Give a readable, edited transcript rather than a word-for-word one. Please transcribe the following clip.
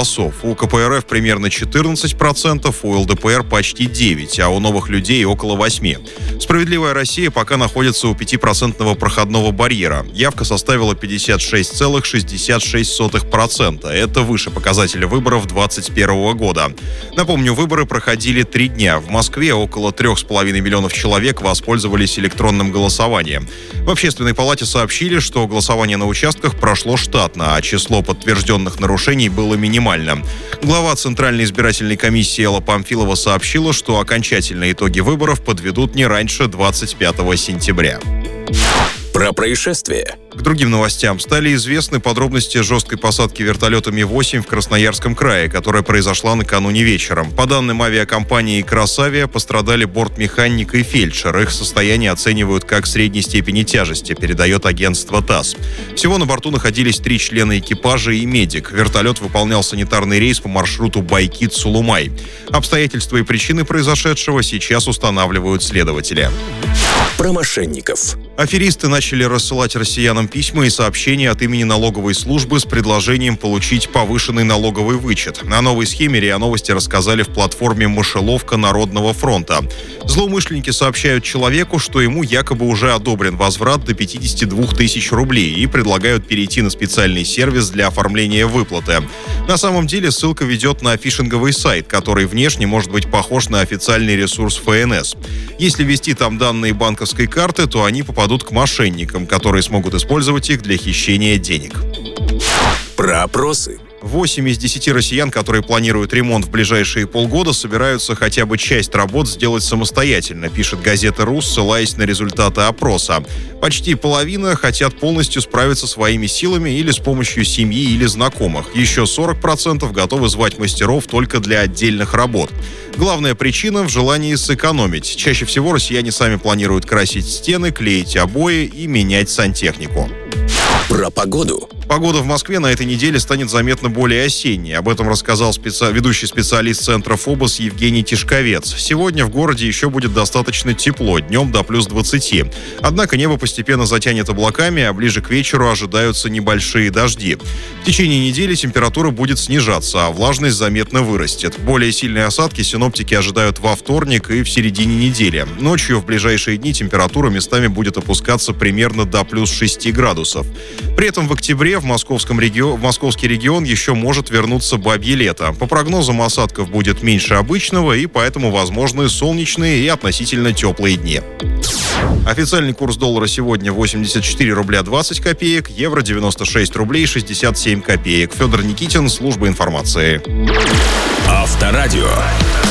голосов. У КПРФ примерно 14%, у ЛДПР почти 9%, а у новых людей около 8%. «Справедливая Россия» пока находится у 5% проходного барьера. Явка составила 56,66%. Это выше показателя выборов 2021 года. Напомню, выборы проходили 3 дня. В Москве около 3,5 миллионов человек воспользовались электронным голосованием. В Общественной палате сообщили, что голосование на участках прошло штатно, а число подтвержденных нарушений было минимальным. Глава Центральной избирательной комиссии Элла Памфилова сообщила, что окончательные итоги выборов подведут не раньше 25 сентября. Про происшествие. К другим новостям. Стали известны подробности жесткой посадки вертолета Ми-8 в Красноярском крае, которая произошла накануне вечером. По данным авиакомпании «Красавиа», пострадали бортмеханик и фельдшер. Их состояние оценивают как средней степени тяжести, передает агентство ТАСС. Всего на борту находились 3 члена экипажа и медик. Вертолет выполнял санитарный рейс по маршруту Байкит-Сулумай. Обстоятельства и причины произошедшего сейчас устанавливают следователи. Про мошенников. Аферисты начали рассылать россиянам письма и сообщения от имени налоговой службы с предложением получить повышенный налоговый вычет. О новой схеме РИА Новости рассказали в платформе «Мышеловка Народного фронта». Злоумышленники сообщают человеку, что ему якобы уже одобрен возврат до 52 тысяч рублей и предлагают перейти на специальный сервис для оформления выплаты. На самом деле ссылка ведет на фишинговый сайт, который внешне может быть похож на официальный ресурс ФНС. Если ввести там данные банковской карты, то они попадут к мошенникам, которые смогут использовать их для хищения денег. Про опросы. 8 из 10 россиян, которые планируют ремонт в ближайшие полгода, собираются хотя бы часть работ сделать самостоятельно, пишет газета «РУ», ссылаясь на результаты опроса. Почти половина хотят полностью справиться своими силами или с помощью семьи или знакомых. Еще 40% готовы звать мастеров только для отдельных работ. Главная причина в желании сэкономить. Чаще всего россияне сами планируют красить стены, клеить обои и менять сантехнику. Про погоду. Погода в Москве на этой неделе станет заметно более осенней. Об этом рассказал ведущий специалист Центра ФОБОС Евгений Тишковец. Сегодня в городе еще будет достаточно тепло, днем до плюс 20. Однако небо постепенно затянет облаками, а ближе к вечеру ожидаются небольшие дожди. В течение недели температура будет снижаться, а влажность заметно вырастет. Более сильные осадки синоптики ожидают во вторник и в середине недели. Ночью в ближайшие дни температура местами будет опускаться примерно до плюс 6 градусов. При этом в октябре в московский регион еще может вернуться бабье лето. По прогнозам, осадков будет меньше обычного, и поэтому возможны солнечные и относительно теплые дни. Официальный курс доллара сегодня 84 рубля 20 копеек, евро 96 рублей 67 копеек. Федор Никитин, служба информации. Авторадио.